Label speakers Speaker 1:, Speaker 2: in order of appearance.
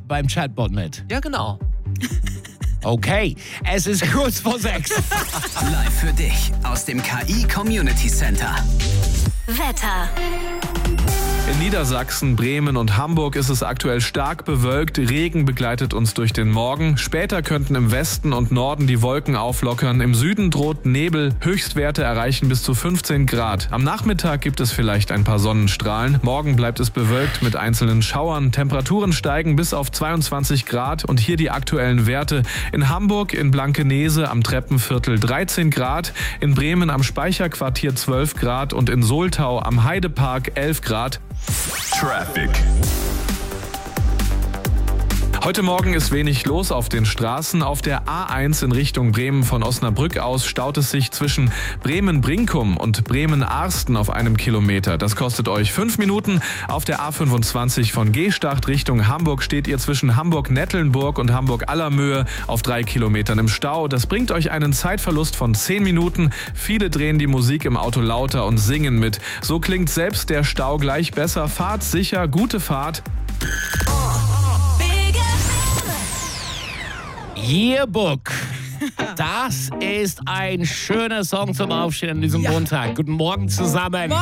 Speaker 1: beim Chatbot mit.
Speaker 2: Ja, genau.
Speaker 1: Okay, es ist kurz vor 6.
Speaker 3: Live für dich aus dem KI Community Center.
Speaker 4: Wetter.
Speaker 5: In Niedersachsen, Bremen und Hamburg ist es aktuell stark bewölkt. Regen begleitet uns durch den Morgen. Später könnten im Westen und Norden die Wolken auflockern. Im Süden droht Nebel. Höchstwerte erreichen bis zu 15 Grad. Am Nachmittag gibt es vielleicht ein paar Sonnenstrahlen. Morgen bleibt es bewölkt mit einzelnen Schauern. Temperaturen steigen bis auf 22 Grad. Und hier die aktuellen Werte. In Hamburg, in Blankenese am Treppenviertel 13 Grad. In Bremen am Speicherquartier 12 Grad. Und in Soltau am Heidepark 11 Grad.
Speaker 6: Traffic.
Speaker 5: Heute Morgen ist wenig los auf den Straßen. Auf der A1 in Richtung Bremen von Osnabrück aus staut es sich zwischen Bremen-Brinkum und Bremen-Arsten auf einem Kilometer. Das kostet euch 5 Minuten. Auf der A25 von Gstaad Richtung Hamburg steht ihr zwischen Hamburg-Nettelnburg und Hamburg-Allermöhe auf 3 Kilometern im Stau. Das bringt euch einen Zeitverlust von 10 Minuten. Viele drehen die Musik im Auto lauter und singen mit. So klingt selbst der Stau gleich besser. Fahrt sicher, gute Fahrt.
Speaker 1: Yearbook. Das ist ein schöner Song zum Aufstehen an diesem Montag. Guten Morgen zusammen.